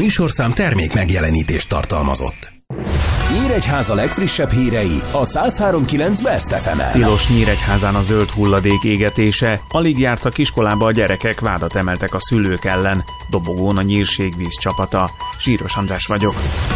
műsorszám termék megjelenítést tartalmazott. Nyíregyháza legfrissebb hírei a 103.9 Best FM-en. Tilos Nyíregyházán a zöld hulladék égetése. Alig jártak iskolába a gyerekek, vádat emeltek a szülők ellen. Dobogón a Nyírségvíz csapata. Zsíros András vagyok.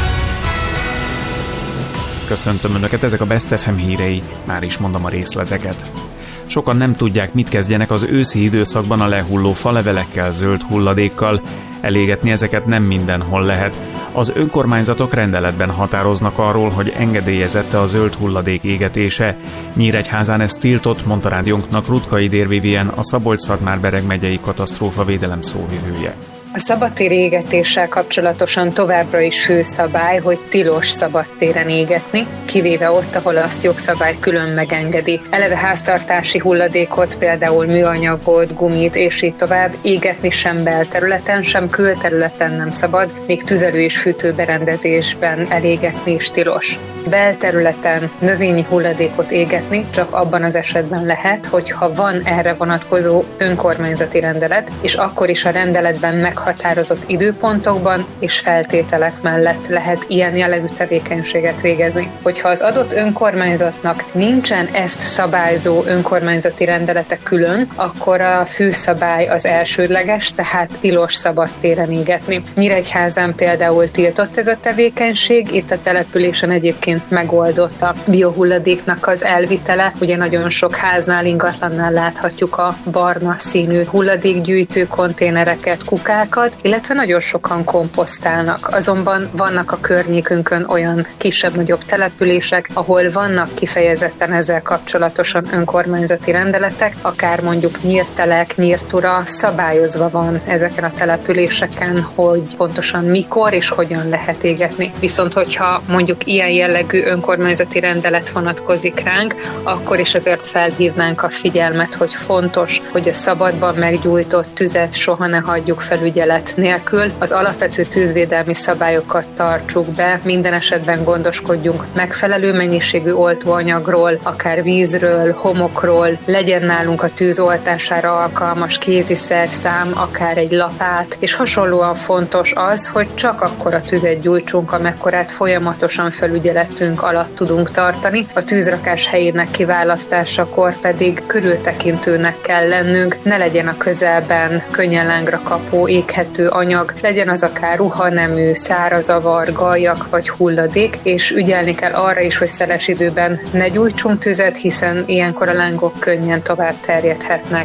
Köszöntöm Önöket, ezek a Best FM hírei, már is mondom a részleteket. Sokan nem tudják, mit kezdjenek az őszi időszakban a lehulló falevelekkel, zöld hulladékkal. Elégetni ezeket nem mindenhol lehet. Az önkormányzatok rendeletben határoznak arról, hogy engedélyezette a zöld hulladék égetése. Nyíregyházán ez tiltott, mondta rádiónknak Rutka Idér Vivien, a Szabolcs-Szatmár-Bereg megyei katasztrófavédelem szóvivője. A szabadtéri égetéssel kapcsolatosan továbbra is főszabály, hogy tilos szabadtéren égetni, kivéve ott, ahol azt jogszabály külön megengedi. Eleve háztartási hulladékot, például műanyagot, gumit és így tovább égetni sem belterületen, sem külterületen nem szabad, még tüzelő- és fűtőberendezésben elégetni is tilos. Belterületen növényi hulladékot égetni csak abban az esetben lehet, hogyha van erre vonatkozó önkormányzati rendelet, és akkor is a rendeletben meghatározott időpontokban és feltételek mellett lehet ilyen jellegű tevékenységet végezni. Hogyha az adott önkormányzatnak nincsen ezt szabályzó önkormányzati rendelete külön, akkor a főszabály az elsődleges, tehát tilos szabadtéren égetni. Nyíregyházán például tiltott ez a tevékenység, itt a településen egyébként megoldott a biohulladéknak az elvitele. Ugye nagyon sok háznál, ingatlannál láthatjuk a barna színű hulladékgyűjtő konténereket, kukákat, illetve nagyon sokan komposztálnak. Azonban vannak a környékünkön olyan kisebb-nagyobb települések, ahol vannak kifejezetten ezzel kapcsolatosan önkormányzati rendeletek, akár mondjuk Nyírtelek, Nyírtura, szabályozva van ezeken a településeken, hogy pontosan mikor és hogyan lehet égetni. Viszont hogyha mondjuk ilyen jellegű önkormányzati rendelet vonatkozik ránk, akkor is azért felhívnánk a figyelmet, hogy fontos, hogy a szabadban meggyújtott tüzet soha ne hagyjuk felügyelet nélkül. Az alapvető tűzvédelmi szabályokat tartsuk be, minden esetben gondoskodjunk megfelelő mennyiségű oltóanyagról, akár vízről, homokról, legyen nálunk a tűz oltására alkalmas kéziszerszám, akár egy lapát, és hasonlóan fontos az, hogy csak akkor a tüzet gyújtsunk, amekkorát folyamatosan felügyeletünk alatt tudunk tartani. A tűzrakás helyének kiválasztásakor pedig körültekintőnek kell lennünk, ne legyen a közelben könnyen lángra kapó, éghető anyag, legyen az akár ruhanemű, szárazavar, gallyak vagy hulladék, és ügyelni kell arra is, hogy szeles időben ne gyújtsunk tüzet, hiszen ilyenkor a lángok könnyen tovább terjedhetnek.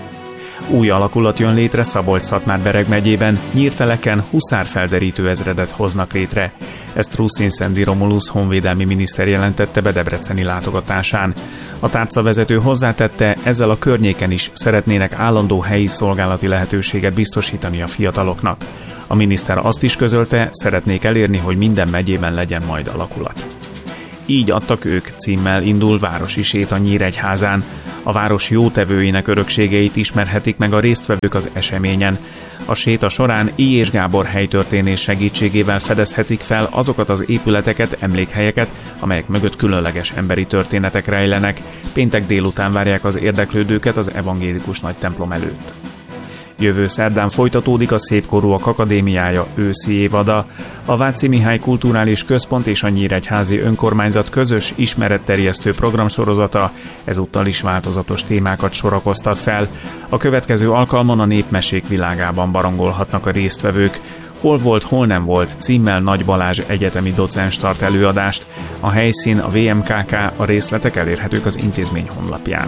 Új alakulat jön létre Szabolcs-Szatmár-Bereg megyében, Nyírteleken huszárfelderítő ezredet hoznak létre. Ezt Ruszin Szendi Romulus honvédelmi miniszter jelentette be debreceni látogatásán. A tárcavezető hozzátette, ezzel a környéken is szeretnének állandó helyi szolgálati lehetőséget biztosítani a fiataloknak. A miniszter azt is közölte, szeretnék elérni, hogy minden megyében legyen majd alakulat. Így adtak ők címmel indul városi séta Nyíregyházán. A város jótevőinek örökségeit ismerhetik meg a résztvevők az eseményen. A séta során I. és Gábor helytörténés segítségével fedezhetik fel azokat az épületeket, emlékhelyeket, amelyek mögött különleges emberi történetek rejlenek. Péntek délután várják az érdeklődőket az evangélikus nagytemplom előtt. Jövő szerdán folytatódik a Szépkorúak Akadémiája őszi évada. A Váci Mihály Kulturális Központ és a Nyíregyházi Önkormányzat közös ismeretterjesztő programsorozata ezúttal is változatos témákat sorakoztat fel. A következő alkalmon a népmesék világában barangolhatnak a résztvevők. Hol volt, hol nem volt címmel Nagy Balázs egyetemi docens tart előadást. A helyszín a VMKK, a részletek elérhetők az intézmény honlapján.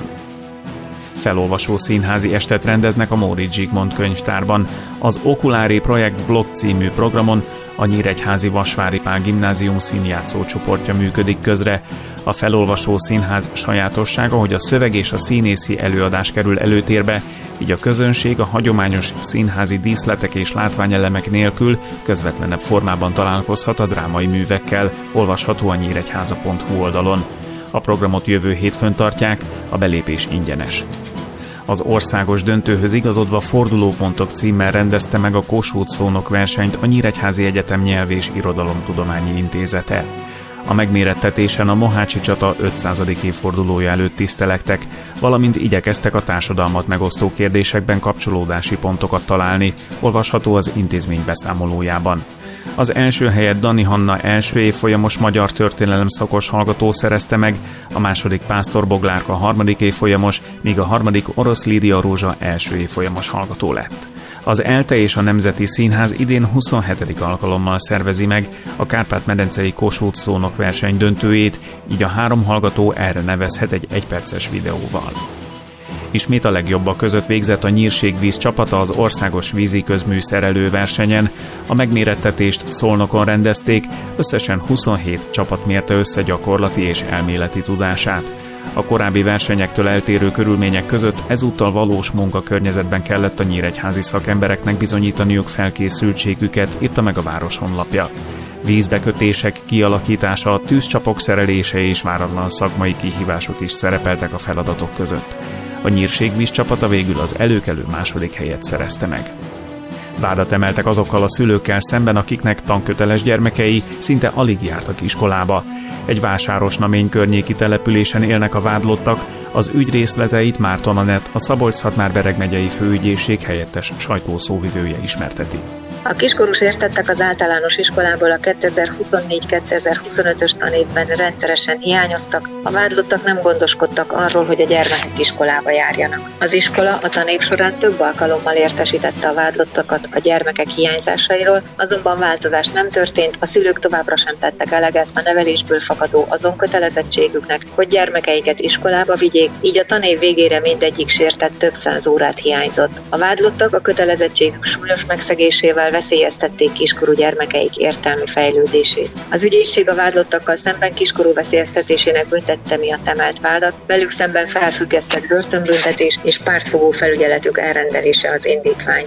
Felolvasó színházi estet rendeznek a Móricz Zsigmond könyvtárban. Az Okulári Projekt Blog című programon a Nyíregyházi Vasvári Pál Gimnázium színjátszó csoportja működik közre. A felolvasó színház sajátossága, hogy a szöveg és a színészi előadás kerül előtérbe, így a közönség a hagyományos színházi díszletek és látványelemek nélkül közvetlenebb formában találkozhat a drámai művekkel, olvasható a nyíregyháza.hu oldalon. A programot jövő hétfőn tartják, a belépés ingyenes. Az országos döntőhöz igazodva Fordulópontok címmel rendezte meg a Kossuth szónok versenyt a Nyíregyházi Egyetem Nyelv- és Irodalomtudományi Intézete. A megmérettetésen a Mohácsi csata 500. évfordulója előtt tisztelektek, valamint igyekeztek a társadalmat megosztó kérdésekben kapcsolódási pontokat találni, olvasható az intézmény beszámolójában. Az első helyet Dani Hanna első évfolyamos magyar történelem szakos hallgató szerezte meg, a második Pásztor Boglárka harmadik évfolyamos, míg a harmadik Orosz Lídia Rózsa első évfolyamos hallgató lett. Az ELTE és a Nemzeti Színház idén 27. alkalommal szervezi meg a Kárpát-medencei Kossuth-Szolnok verseny döntőjét, így a 3 hallgató erre nevezhet egy 1 perces videóval. Ismét a legjobbak között végzett a Nyírségvíz csapata az országos víziközmű szerelő versenyen. A megmérettetést Szolnokon rendezték, összesen 27 csapat mérte össze gyakorlati és elméleti tudását. A korábbi versenyektől eltérő körülmények között ezúttal valós munkakörnyezetben kellett a nyíregyházi szakembereknek bizonyítaniuk felkészültségüket, írta meg a város honlapja. Vízbekötések kialakítása, tűzcsapok szerelése és váratlan szakmai kihívások is szerepeltek a feladatok között. A Nyírségvíz csapata végül az előkelő második helyet szerezte meg. Vádat emeltek azokkal a szülőkkel szemben, akiknek tanköteles gyermekei szinte alig jártak iskolába. Egy Vásárosnamény környéki településen élnek a vádlottak, az ügy részleteit Márton Anett, a Szabolcs-Szatmár-Bereg megyei főügyészség helyettes sajtószóvivője ismerteti. A kiskorús értettek az általános iskolából a 2024-2025-ös tanévben rendszeresen hiányoztak, a vádlottak nem gondoskodtak arról, hogy a gyermekek iskolába járjanak. Az iskola a tanév során több alkalommal értesítette a vádlottakat a gyermekek hiányzásairól, azonban változás nem történt, a szülők továbbra sem tettek eleget a nevelésből fakadó azon kötelezettségüknek, hogy gyermekeiket iskolába vigyék, így a tanév végére mindegyik sértett több száz órát hiányzott. A vádlottak a kötelezettségük súlyos megszegésével veszélyeztették kiskorú gyermekeik értelmi fejlődését. Az ügyészség a vádlottakkal szemben kiskorú veszélyeztetésének büntette miatt emelt vádat, velük szemben felfüggesztett börtönbüntetés és pártfogó felügyeletük elrendelése az indítvány.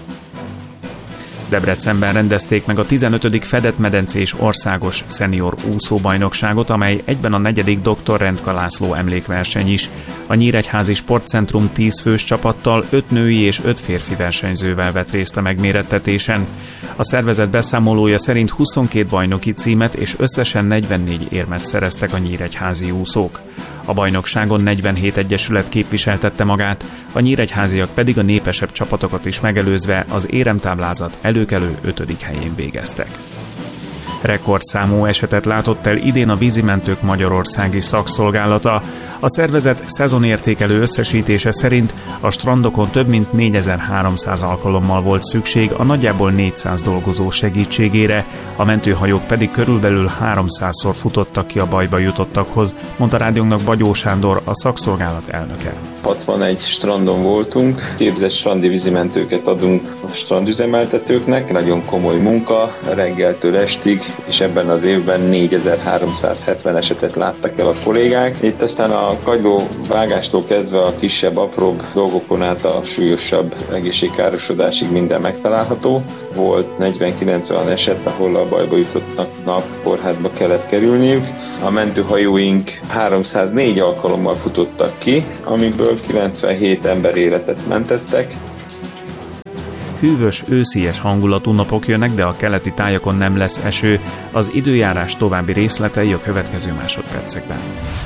Debrecenben rendezték meg a 15. Fedett-medencés országos szenior úszóbajnokságot, amely egyben a 4. Dr. Rendka László emlékverseny is. A Nyíregyházi Sportcentrum 10 fős csapattal 5 női és 5 férfi versenyzővel vett részt a megmérettetésen. A szervezet beszámolója szerint 22 bajnoki címet és összesen 44 érmet szereztek a nyíregyházi úszók. A bajnokságon 47 egyesület képviseltette magát, a nyíregyháziak pedig a népesebb csapatokat is megelőzve az éremtáblázat előkelő 5. helyén végeztek. Rekordszámú esetet látott el idén a Vízimentők Magyarországi Szakszolgálata. A szervezet szezonértékelő összesítése szerint a strandokon több mint 4300 alkalommal volt szükség a nagyjából 400 dolgozó segítségére, a mentőhajók pedig körülbelül 300-szor futottak ki a bajba jutottakhoz, mondta rádiónknak Bagyó Sándor, a szakszolgálat elnöke. 61 strandon voltunk, képzett strandi vízimentőket adunk a strandüzemeltetőknek, nagyon komoly munka, reggeltől estig, és ebben az évben 4370 esetet láttak el a kollégák. Itt aztán a kagylóvágástól kezdve a kisebb, apróbb dolgokon át a súlyosabb egészségkárosodásig minden megtalálható. Volt 49 olyan eset, ahol a bajba jutottnak kórházba kellett kerülniük. A mentőhajóink 304 alkalommal futottak ki, amiből 97 ember életet mentettek. Hűvös, őszies hangulatú napok jönnek, de a keleti tájakon nem lesz eső. Az időjárás további részletei a következő másodpercekben.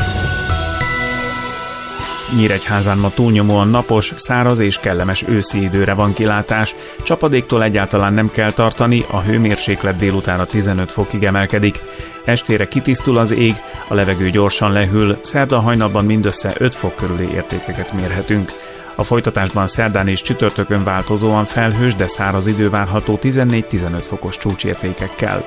Nyíregyházán ma túlnyomóan napos, száraz és kellemes őszi időre van kilátás. Csapadéktól egyáltalán nem kell tartani, a hőmérséklet délutánra 15 fokig emelkedik. Estére kitisztul az ég, a levegő gyorsan lehűl, szerda hajnalban mindössze 5 fok körüli értékeket mérhetünk. A folytatásban szerdán és csütörtökön változóan felhős, de száraz idő várható 14-15 fokos csúcsértékekkel.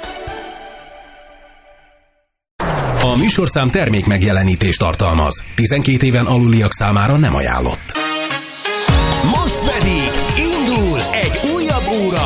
A műsorszám termék megjelenítést tartalmaz. 12 éven aluliak számára nem ajánlott. Most pedig indul egy újabb óra